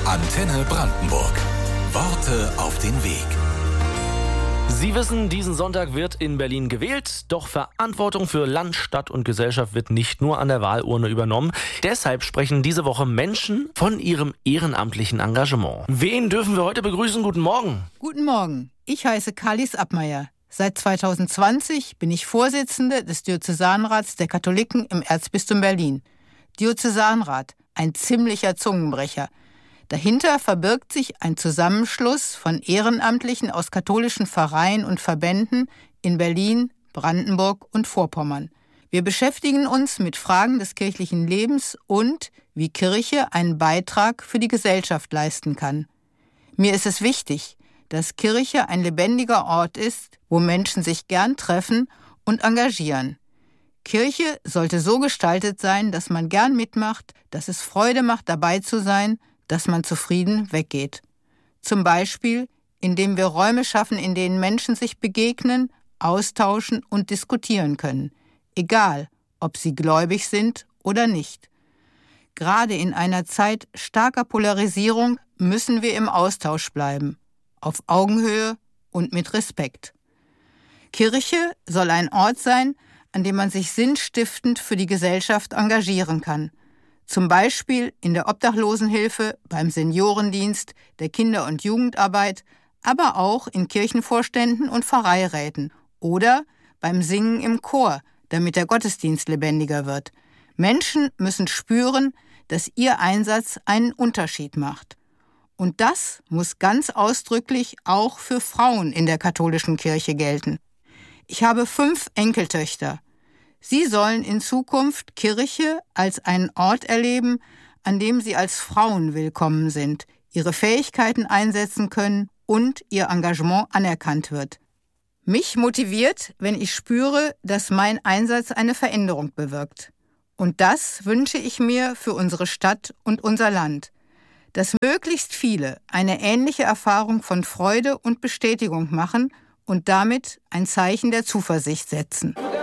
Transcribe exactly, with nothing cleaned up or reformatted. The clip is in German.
Antenne Brandenburg. Worte auf den Weg. Sie wissen, diesen Sonntag wird in Berlin gewählt, doch Verantwortung für Land, Stadt und Gesellschaft wird nicht nur an der Wahlurne übernommen. Deshalb sprechen diese Woche Menschen von ihrem ehrenamtlichen Engagement. Wen dürfen wir heute begrüßen? Guten Morgen. Guten Morgen, ich heiße Kalis Abmeier. Seit zweitausendzwanzig bin ich Vorsitzende des Diözesanrats der Katholiken im Erzbistum Berlin. Diözesanrat, ein ziemlicher Zungenbrecher. Dahinter verbirgt sich ein Zusammenschluss von Ehrenamtlichen aus katholischen Pfarreien und Verbänden in Berlin, Brandenburg und Vorpommern. Wir beschäftigen uns mit Fragen des kirchlichen Lebens und wie Kirche einen Beitrag für die Gesellschaft leisten kann. Mir ist es wichtig, dass Kirche ein lebendiger Ort ist, wo Menschen sich gern treffen und engagieren. Kirche sollte so gestaltet sein, dass man gern mitmacht, dass es Freude macht, dabei zu sein, dass man zufrieden weggeht. Zum Beispiel, indem wir Räume schaffen, in denen Menschen sich begegnen, austauschen und diskutieren können. Egal, ob sie gläubig sind oder nicht. Gerade in einer Zeit starker Polarisierung müssen wir im Austausch bleiben. Auf Augenhöhe und mit Respekt. Kirche soll ein Ort sein, an dem man sich sinnstiftend für die Gesellschaft engagieren kann. Zum Beispiel in der Obdachlosenhilfe, beim Seniorendienst, der Kinder- und Jugendarbeit, aber auch in Kirchenvorständen und Pfarreiräten oder beim Singen im Chor, damit der Gottesdienst lebendiger wird. Menschen müssen spüren, dass ihr Einsatz einen Unterschied macht. Und das muss ganz ausdrücklich auch für Frauen in der katholischen Kirche gelten. Ich habe fünf Enkeltöchter. Sie sollen in Zukunft Kirche als einen Ort erleben, an dem sie als Frauen willkommen sind, ihre Fähigkeiten einsetzen können und ihr Engagement anerkannt wird. Mich motiviert, wenn ich spüre, dass mein Einsatz eine Veränderung bewirkt. Und das wünsche ich mir für unsere Stadt und unser Land. Dass möglichst viele eine ähnliche Erfahrung von Freude und Bestätigung machen und damit ein Zeichen der Zuversicht setzen.